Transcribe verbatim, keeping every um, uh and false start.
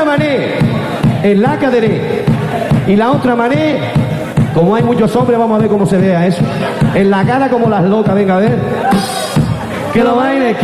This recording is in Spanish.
mané en la cadera y la otra mané, como hay muchos hombres, vamos a ver cómo se vea eso. En la cara como las locas, venga a ver. Que lo baile.